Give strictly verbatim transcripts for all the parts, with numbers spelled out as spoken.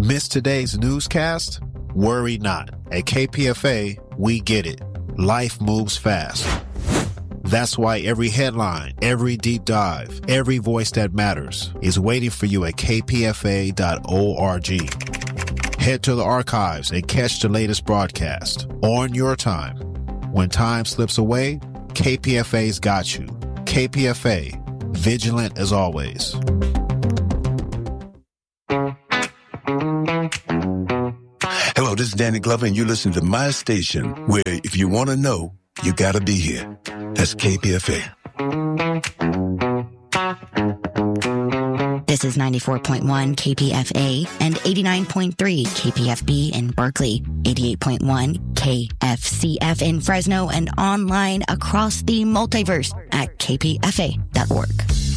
Missed today's newscast? Worry not. At K P F A, we get it. Life moves fast. That's why every headline, every deep dive, every voice that matters is waiting for you at k p f a dot org. Head to the archives and catch the latest broadcast on your time. When time slips away, K P F A's got you. K P F A, vigilant as always. Hello, this is Danny Glover, and you listen to my station, where if you want to know, you got to be here. That's K P F A. This is ninety-four point one K P F A and eighty-nine point three K P F B in Berkeley, eighty-eight point one K F C F in Fresno, and online across the multiverse at k p f a dot org.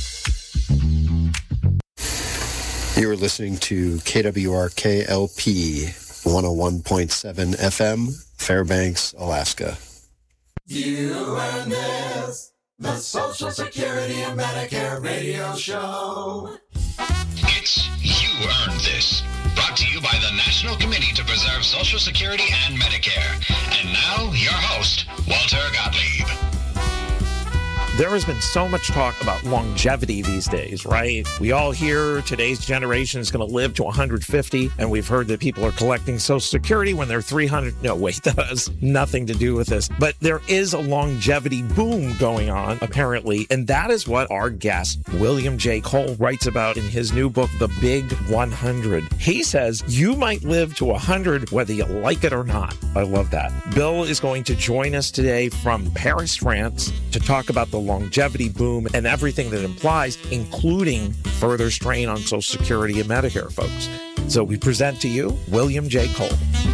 You're listening to K W R K L P one oh one point seven F M, Fairbanks, Alaska. You earn this, the Social Security and Medicare radio show. It's You Earned This, brought to you by the National Committee to Preserve Social Security and Medicare. And now, your host, Walter Gottlieb. There has been so much talk about longevity these days, right? We all hear today's generation is going to live to one hundred fifty, and we've heard that people are collecting Social Security when they're three hundred. No, wait, that has nothing to do with this. But there is a longevity boom going on, apparently, and that is what our guest, William J. Cole, writes about in his new book, The Big one hundred. He says you might live to one hundred whether you like it or not. I love that. Bill is going to join us today from Paris, France, to talk about the longevity boom and everything that implies, including further strain on Social Security and Medicare, folks. So we present to you William J. Cole.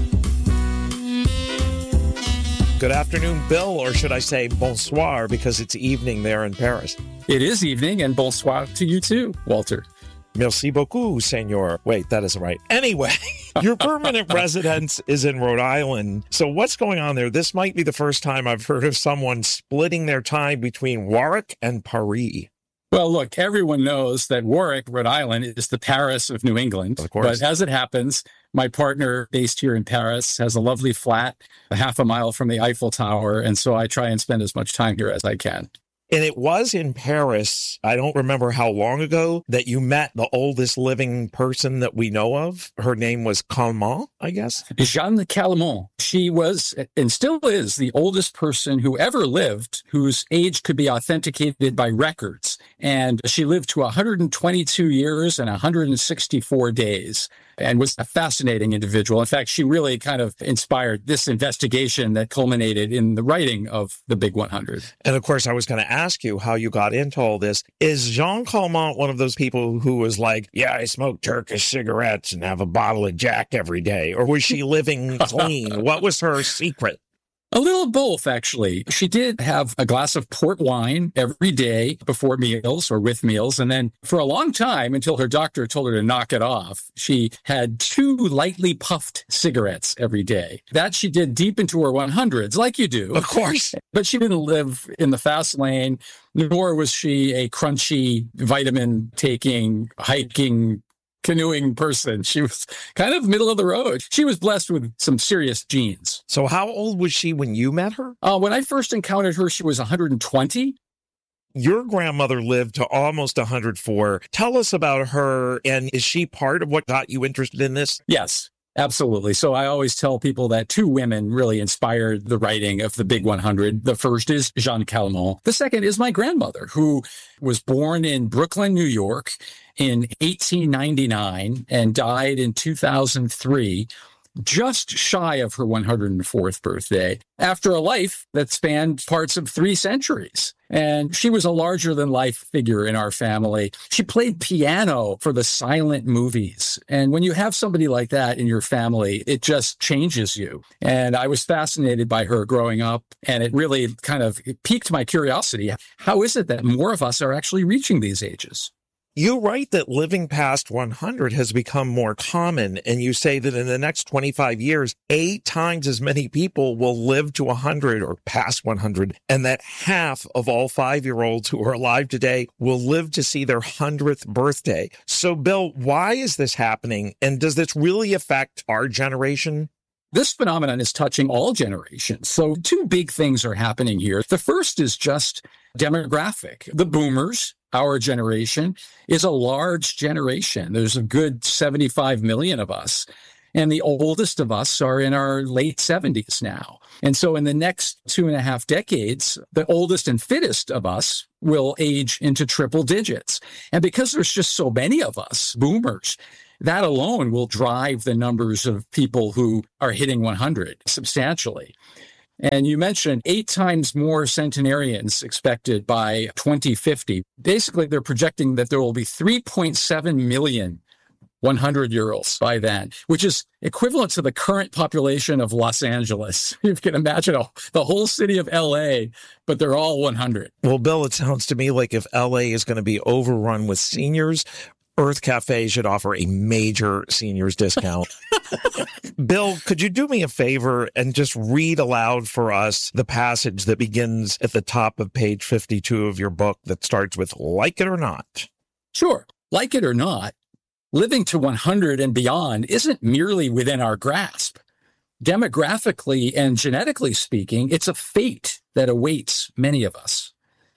Good afternoon, Bill, or should I say bonsoir, because it's evening there in Paris. It is evening, and bonsoir to you too, Walter. Merci beaucoup, senor. Wait, that isn't right. Anyway, your permanent residence is in Rhode Island. So what's going on there? This might be the first time I've heard of someone splitting their time between Warwick and Paris. Well, look, everyone knows that Warwick, Rhode Island, is the Paris of New England. Of course. But as it happens, my partner based here in Paris has a lovely flat a half a mile from the Eiffel Tower. And so I try and spend as much time here as I can. And it was in Paris, I don't remember how long ago, that you met the oldest living person that we know of. Her name was Calment, I guess. Jeanne Calment. She was, and still is, the oldest person who ever lived whose age could be authenticated by records. And she lived to one hundred twenty-two years and one hundred sixty-four days. And was a fascinating individual. In fact, she really kind of inspired this investigation that culminated in the writing of The Big one hundred. And of course, I was going to ask you how you got into all this. Is Jeanne Calment one of those people who was like, yeah, I smoke Turkish cigarettes and have a bottle of Jack every day? Or was she living clean? What was her secret? A little of both, actually. She did have a glass of port wine every day before meals or with meals. And then for a long time, until her doctor told her to knock it off, she had two lightly puffed cigarettes every day. That she did deep into her hundreds, like you do. Of course. But she didn't live in the fast lane, nor was she a crunchy, vitamin-taking, hiking, canoeing person. She was kind of middle of the road. She was blessed with some serious genes. So how old was she when you met her? Uh, when I first encountered her, she was one hundred twenty. Your grandmother lived to almost one hundred four. Tell us about her, and is she part of what got you interested in this? Yes. Absolutely. So I always tell people that two women really inspired the writing of The Big one hundred. The first is Jeanne Calment. The second is my grandmother, who was born in Brooklyn, New York in eighteen ninety-nine and died in two thousand three, just shy of her one hundred fourth birthday, after a life that spanned parts of three centuries. And she was a larger-than-life figure in our family. She played piano for the silent movies. And when you have somebody like that in your family, it just changes you. And I was fascinated by her growing up, and it really kind of piqued my curiosity. How is it that more of us are actually reaching these ages? You write that living past one hundred has become more common, and you say that in the next twenty-five years, eight times as many people will live to one hundred or past one hundred, and that half of all five-year-olds who are alive today will live to see their hundredth birthday. So, Bill, why is this happening, and does this really affect our generation? This phenomenon is touching all generations. So two big things are happening here. The first is just demographic. The boomers, our generation, is a large generation. There's a good seventy-five million of us. And the oldest of us are in our late seventies now. And so in the next two and a half decades, the oldest and fittest of us will age into triple digits. And because there's just so many of us, boomers, that alone will drive the numbers of people who are hitting one hundred substantially. And you mentioned eight times more centenarians expected by twenty fifty. Basically, they're projecting that there will be three point seven million hundred-year-olds by then, which is equivalent to the current population of Los Angeles. You can imagine oh, the whole city of L A, but they're all one hundred. Well, Bill, it sounds to me like if L A is going to be overrun with seniors, Earth Cafe should offer a major seniors discount. Bill, could you do me a favor and just read aloud for us the passage that begins at the top of page fifty-two of your book that starts with, like it or not? Sure. Like it or not, living to one hundred and beyond isn't merely within our grasp. Demographically and genetically speaking, it's a fate that awaits many of us.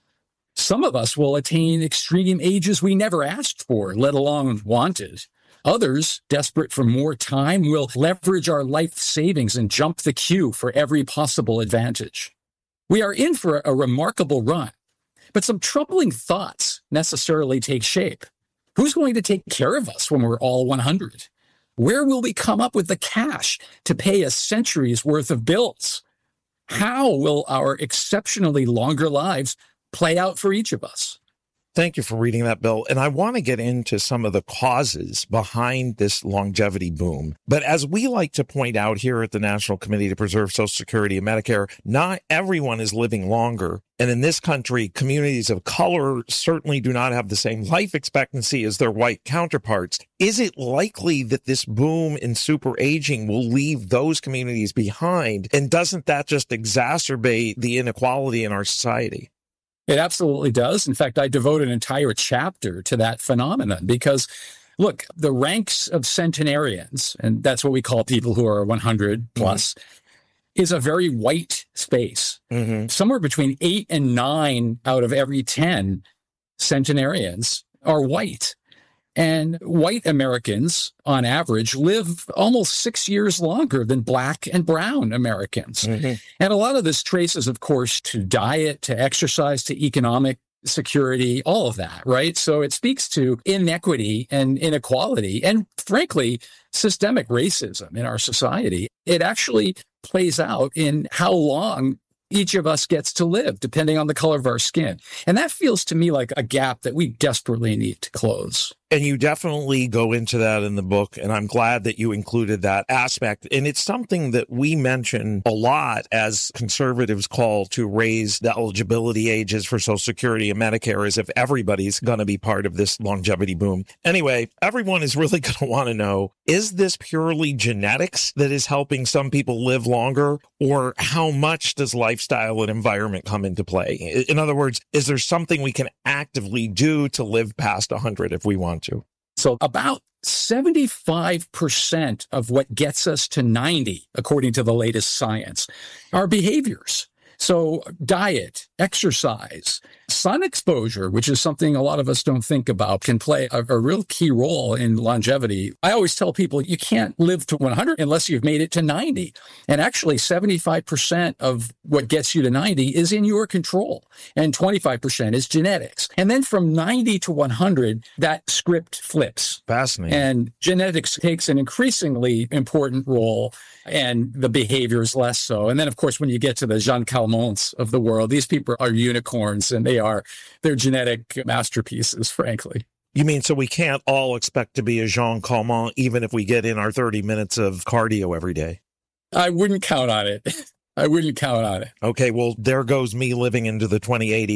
Some of us will attain extreme ages we never asked for, let alone wanted. Others, desperate for more time, will leverage our life savings and jump the queue for every possible advantage. We are in for a remarkable run, but some troubling thoughts necessarily take shape. Who's going to take care of us when we're all one hundred? Where will we come up with the cash to pay a century's worth of bills? How will our exceptionally longer lives play out for each of us? Thank you for reading that, Bill. And I want to get into some of the causes behind this longevity boom. But as we like to point out here at the National Committee to Preserve Social Security and Medicare, not everyone is living longer. And in this country, communities of color certainly do not have the same life expectancy as their white counterparts. Is it likely that this boom in super aging will leave those communities behind? And doesn't that just exacerbate the inequality in our society? It absolutely does. In fact, I devote an entire chapter to that phenomenon because, look, the ranks of centenarians, and that's what we call people who are one hundred plus, mm-hmm. is a very white space. Mm-hmm. Somewhere between eight and nine out of every ten centenarians are white. And white Americans, on average, live almost six years longer than black and brown Americans. Mm-hmm. And a lot of this traces, of course, to diet, to exercise, to economic security, all of that, right? So it speaks to inequity and inequality and, frankly, systemic racism in our society. It actually plays out in how long each of us gets to live, depending on the color of our skin. And that feels to me like a gap that we desperately need to close. And you definitely go into that in the book, and I'm glad that you included that aspect. And it's something that we mention a lot as conservatives call to raise the eligibility ages for Social Security and Medicare, as if everybody's going to be part of this longevity boom. Anyway, everyone is really going to want to know, is this purely genetics that is helping some people live longer, or how much does lifestyle and environment come into play? In other words, is there something we can actively do to live past one hundred if we want to? So about seventy-five percent of what gets us to ninety, according to the latest science, are behaviors. So diet, exercise, sun exposure, which is something a lot of us don't think about, can play a, a real key role in longevity. I always tell people you can't live to one hundred unless you've made it to ninety. And actually, seventy-five percent of what gets you to ninety is in your control, and twenty-five percent is genetics. And then from ninety to one hundred, that script flips. Fascinating. And genetics takes an increasingly important role, and the behaviors less so. And then, of course, when you get to the Jean Calments of the world, these people are unicorns, and they are they're genetic masterpieces, frankly. You mean so we can't all expect to be a Jean Calment even if we get in our thirty minutes of cardio every day? I wouldn't count on it. I wouldn't count on it. Okay, well, there goes me living into the twenty eighties.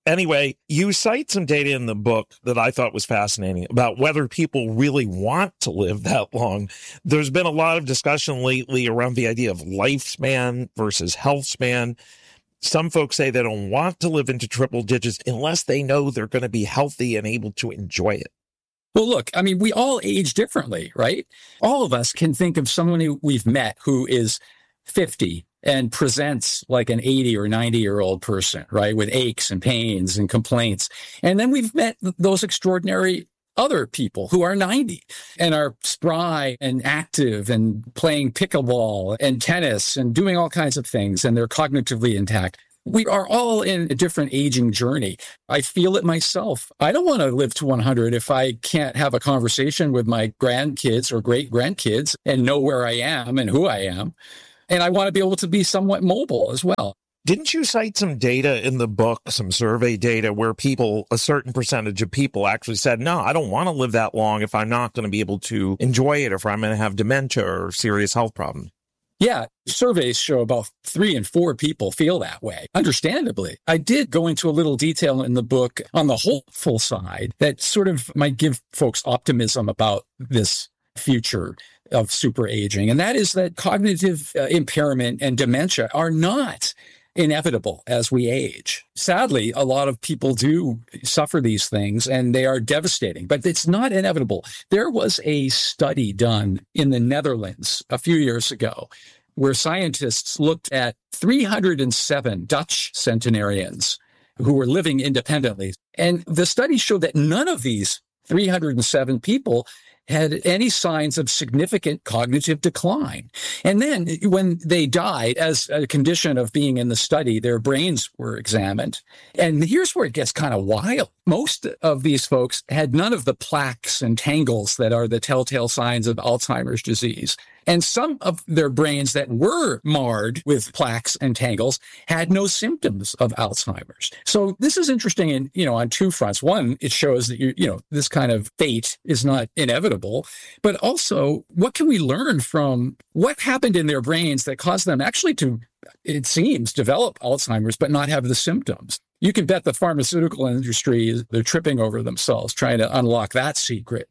Anyway, you cite some data in the book that I thought was fascinating about whether people really want to live that long. There's been a lot of discussion lately around the idea of lifespan versus health span. Some folks say they don't want to live into triple digits unless they know they're going to be healthy and able to enjoy it. Well, look, I mean, we all age differently, right? All of us can think of someone who we've met who is fifty and presents like an eighty or ninety year old person, right? With aches and pains and complaints. And then we've met those extraordinary other people who are ninety and are spry and active and playing pickleball and tennis and doing all kinds of things, and they're cognitively intact. We are all in a different aging journey. I feel it myself. I don't want to live to one hundred if I can't have a conversation with my grandkids or great grandkids and know where I am and who I am. And I want to be able to be somewhat mobile as well. Didn't you cite some data in the book, some survey data where people, a certain percentage of people actually said, no, I don't want to live that long if I'm not going to be able to enjoy it, or if I'm going to have dementia or serious health problems? Yeah, surveys show about three and four people feel that way, understandably. I did go into a little detail in the book on the hopeful side that sort of might give folks optimism about this future of super aging. And that is that cognitive uh, impairment and dementia are not inevitable as we age. Sadly, a lot of people do suffer these things and they are devastating, but it's not inevitable. There was a study done in the Netherlands a few years ago where scientists looked at three hundred seven Dutch centenarians who were living independently. And the study showed that none of these three hundred seven people had any signs of significant cognitive decline. And then when they died, as a condition of being in the study, their brains were examined. And here's where it gets kind of wild. Most of these folks had none of the plaques and tangles that are the telltale signs of Alzheimer's disease. And some of their brains that were marred with plaques and tangles had no symptoms of Alzheimer's. So this is interesting in, you know, on two fronts. One, it shows that, you, you know, this kind of fate is not inevitable. But also, what can we learn from what happened in their brains that caused them actually to, it seems, develop Alzheimer's, but not have the symptoms? You can bet the pharmaceutical industry, they're tripping over themselves trying to unlock that secret.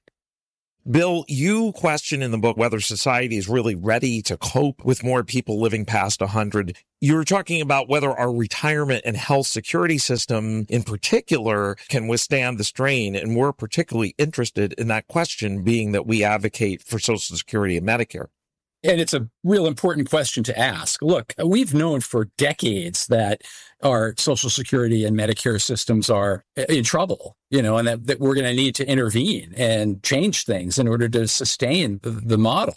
Bill, you question in the book whether society is really ready to cope with more people living past one hundred. You're talking about whether our retirement and health security system in particular can withstand the strain. And we're particularly interested in that question, being that we advocate for Social Security and Medicare. And it's a real important question to ask. Look, we've known for decades that our Social Security and Medicare systems are in trouble, you know, and that, that we're going to need to intervene and change things in order to sustain the, the model.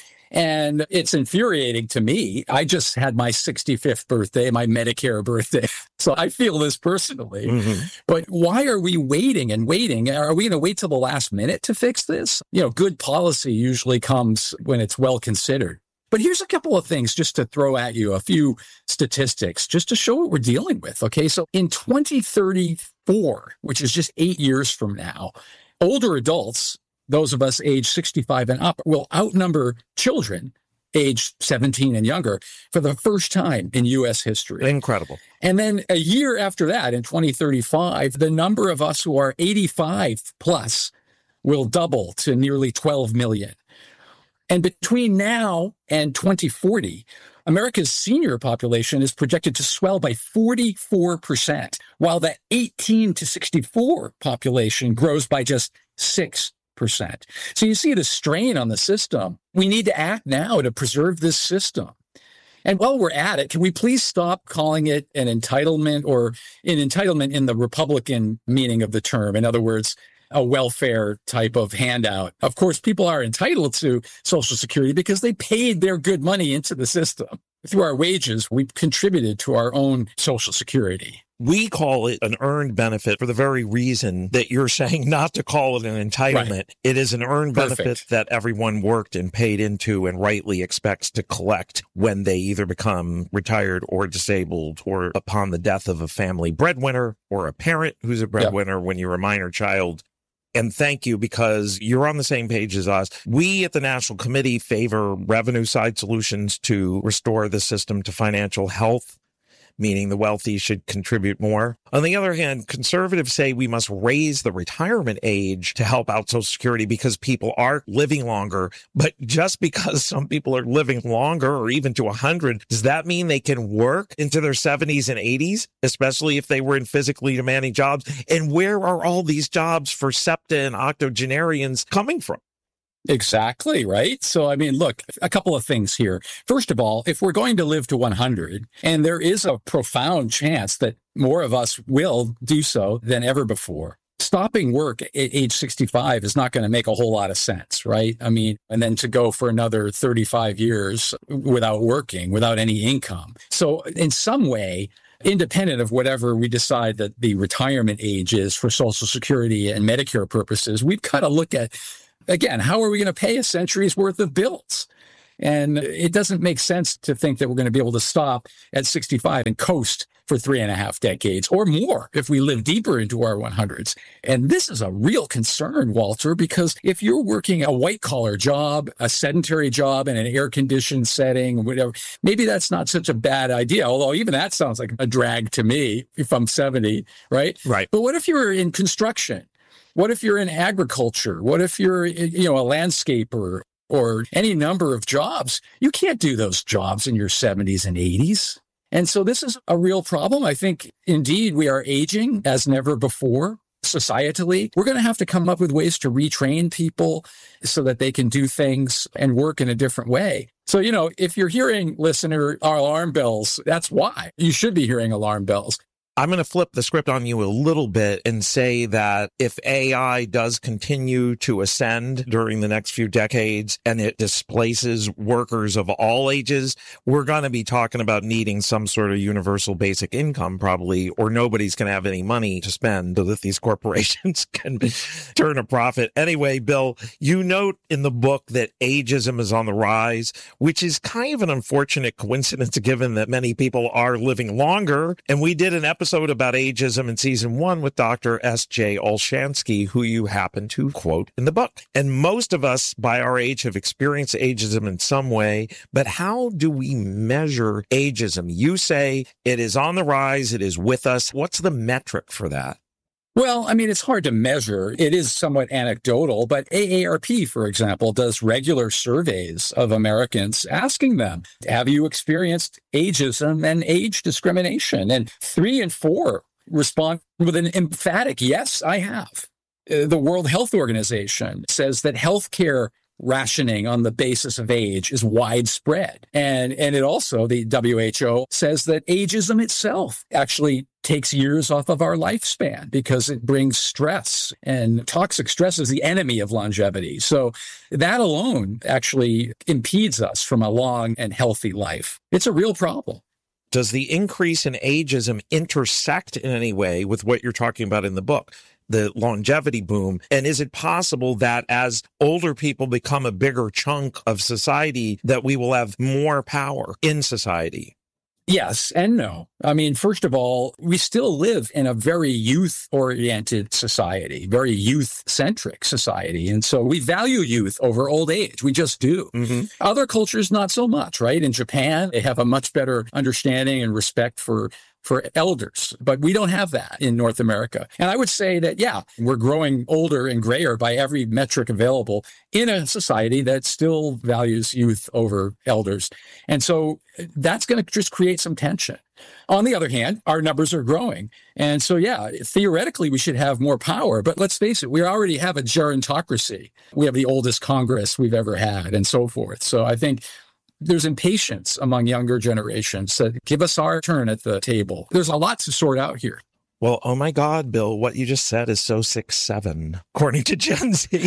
And it's infuriating to me. I just had my sixty-fifth birthday, my Medicare birthday. So I feel this personally. Mm-hmm. But why are we waiting and waiting? Are we going to wait till the last minute to fix this? You know, good policy usually comes when it's well considered. But here's a couple of things just to throw at you, a few statistics, just to show what we're dealing with. Okay, so in twenty thirty-four, which is just eight years from now, older adults, those of us age sixty-five and up, will outnumber children age seventeen and younger for the first time in U S history. Incredible. And then a year after that, in twenty thirty-five, the number of us who are eighty-five plus will double to nearly twelve million. And between now and twenty forty, America's senior population is projected to swell by forty-four percent, while the eighteen to sixty-four population grows by just six percent. So you see the strain on the system. We need to act now to preserve this system. And while we're at it, can we please stop calling it an entitlement, or an entitlement in the Republican meaning of the term? In other words, a welfare type of handout. Of course, people are entitled to Social Security because they paid their good money into the system. Through our wages, we've contributed to our own Social Security. We call it an earned benefit for the very reason that you're saying not to call it an entitlement. Right. It is an earned Perfect. benefit that everyone worked and paid into and rightly expects to collect when they either become retired or disabled, or upon the death of a family breadwinner, or a parent who's a breadwinner yep. when you're a minor child. And thank you, because you're on the same page as us. We at the National Committee favor revenue side solutions to restore the system to financial health. meaning the wealthy should contribute more. On the other hand, conservatives say we must raise the retirement age to help out Social Security because people are living longer. But just because some people are living longer or even to one hundred, does that mean they can work into their seventies and eighties, especially if they were in physically demanding jobs? And where are all these jobs for septa and octogenarians coming from? Exactly, right? So, I mean, look, a couple of things here. First of all, if we're going to live to one hundred, and there is a profound chance that more of us will do so than ever before, stopping work at age sixty-five is not going to make a whole lot of sense, right? I mean, and then to go for another thirty-five years without working, without any income. So in some way, independent of whatever we decide that the retirement age is for Social Security and Medicare purposes, we've got to look at, again, how are we going to pay a century's worth of bills? And it doesn't make sense to think that we're going to be able to stop at sixty-five and coast for three and a half decades or more if we live deeper into our hundreds. And this is a real concern, Walter, because if you're working a white-collar job, a sedentary job in an air-conditioned setting, whatever, maybe that's not such a bad idea, although even that sounds like a drag to me if I'm seventy, right? Right. But what if you're in construction? What if you're in agriculture? What if you're, you know, a landscaper or any number of jobs? You can't do those jobs in your seventies and eighties. And so this is a real problem. I think, indeed, we are aging as never before societally. We're going to have to come up with ways to retrain people so that they can do things and work in a different way. So, you know, if you're hearing, listener, our alarm bells, that's why. You should be hearing alarm bells. I'm going to flip the script on you a little bit and say that if A I does continue to ascend during the next few decades and it displaces workers of all ages, we're going to be talking about needing some sort of universal basic income probably, or nobody's going to have any money to spend so that these corporations can turn a profit. Anyway, Bill, you note in the book that ageism is on the rise, which is kind of an unfortunate coincidence given that many people are living longer. And we did an episode episode about ageism in season one with Doctor S J Olshansky, who you happen to quote in the book. And most of us by our age have experienced ageism in some way, but how do we measure ageism? You say it is on the rise, it is with us. What's the metric for that? Well, I mean, it's hard to measure. It is somewhat anecdotal, but A A R P, for example, does regular surveys of Americans asking them, have you experienced ageism and age discrimination? And three and four respond with an emphatic, yes, I have. The World Health Organization says that healthcare rationing on the basis of age is widespread. And, and it also, the W H O says that ageism itself actually takes years off of our lifespan because it brings stress, and toxic stress is the enemy of longevity. So that alone actually impedes us from a long and healthy life. It's a real problem. Does the increase in ageism intersect in any way with what you're talking about in the book, the longevity boom? And is it possible that as older people become a bigger chunk of society, that we will have more power in society? Yes and no. I mean, first of all, we still live in a very youth-oriented society, very youth-centric society. And so we value youth over old age. We just do. Mm-hmm. Other cultures, not so much, right? In Japan, they have a much better understanding and respect for for elders, but we don't have that in North America. And I would say that, yeah, we're growing older and grayer by every metric available in a society that still values youth over elders. And so that's going to just create some tension. On the other hand, our numbers are growing. And so, yeah, theoretically, we should have more power. But let's face it, we already have a gerontocracy. We have the oldest Congress we've ever had and so forth. So I think there's impatience among younger generations that give us our turn at the table. There's a lot to sort out here. Well, oh my God, Bill, what you just said is so six seven, according to Gen Z.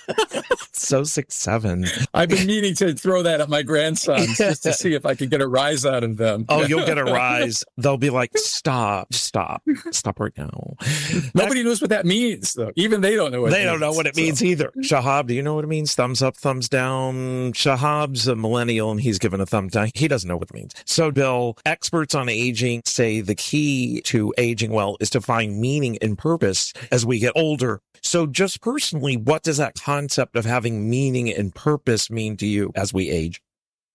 So six seven. I've been meaning to throw that at my grandsons just to see if I could get a rise out of them. Oh, you'll get a rise. They'll be like, stop, stop, stop right now. Nobody knows what that means, though. Even they don't know what they it means. They don't know what it means so. either. Shahab, do you know what it means? Thumbs up, thumbs down. Shahab's a millennial and he's given a thumb down. He doesn't know what it means. So, Bill, experts on aging say the key to aging well is to find meaning and purpose as we get older. So just personally, what does that concept of having meaning and purpose mean to you as we age?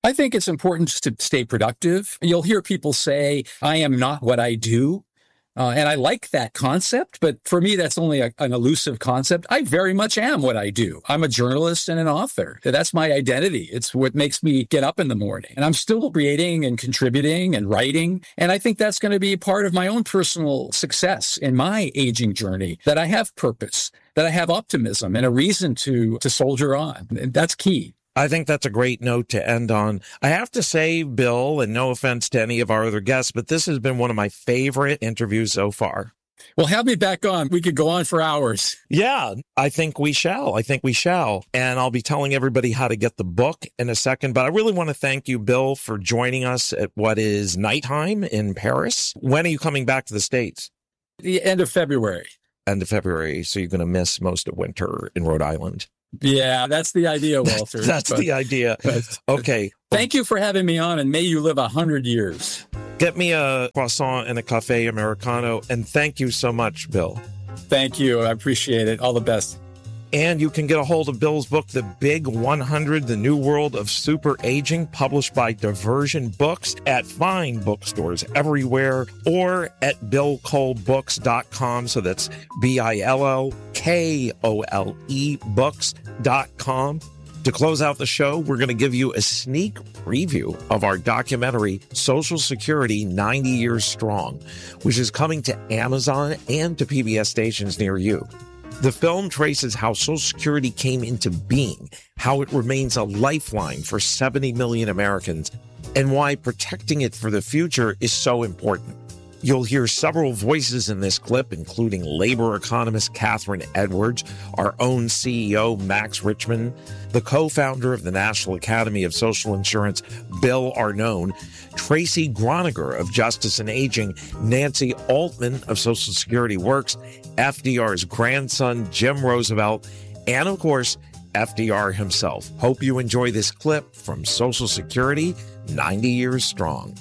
I think it's important to stay productive. You'll hear people say, I am not what I do. Uh, and I like that concept, but for me, that's only a, an elusive concept. I very much am what I do. I'm a journalist and an author. That's my identity. It's what makes me get up in the morning. And I'm still creating and contributing and writing. And I think that's going to be part of my own personal success in my aging journey, that I have purpose, that I have optimism and a reason to, to soldier on. And that's key. I think that's a great note to end on. I have to say, Bill, and no offense to any of our other guests, but this has been one of my favorite interviews so far. Well, have me back on. We could go on for hours. Yeah, I think we shall. I think we shall. And I'll be telling everybody how to get the book in a second. But I really want to thank you, Bill, for joining us at what is nighttime in Paris. When are you coming back to the States? The end of February. End of February. So you're going to miss most of winter in Rhode Island. Yeah, that's the idea, Walter. That's but, the idea. Okay. Thank you for having me on, and may you live a hundred years. Get me a croissant and a cafe Americano, and thank you so much, Bill. Thank you. I appreciate it. All the best. And you can get a hold of Bill's book, The Big one hundred, The New World of Super Aging, published by Diversion Books, at fine bookstores everywhere, or at bill cole books dot com. So that's B I L L K O L E books dot com. To close out the show, we're going to give you a sneak preview of our documentary, Social Security ninety years Strong, which is coming to Amazon and to P B S stations near you. The film traces how Social Security came into being, how it remains a lifeline for seventy million Americans, and why protecting it for the future is so important. You'll hear several voices in this clip, including labor economist Catherine Edwards, our own C E O, Max Richmond, the co-founder of the National Academy of Social Insurance, Bill Arnone, Tracy Groniger of Justice and Aging, Nancy Altman of Social Security Works, F D R's grandson, Jim Roosevelt, and of course, F D R himself. Hope you enjoy this clip from Social Security ninety years Strong.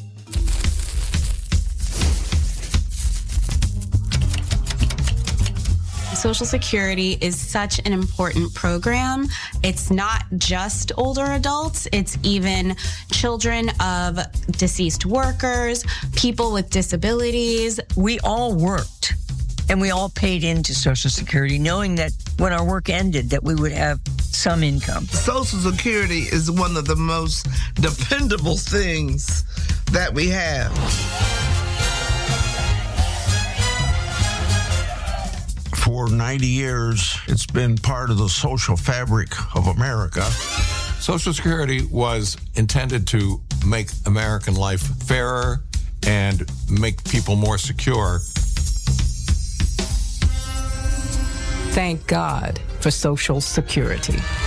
Social Security is such an important program. It's not just older adults, it's even children of deceased workers, people with disabilities. We all worked and we all paid into Social Security knowing that when our work ended that we would have some income. Social Security is one of the most dependable things that we have. For ninety years, it's been part of the social fabric of America. Social Security was intended to make American life fairer and make people more secure. Thank God for Social Security.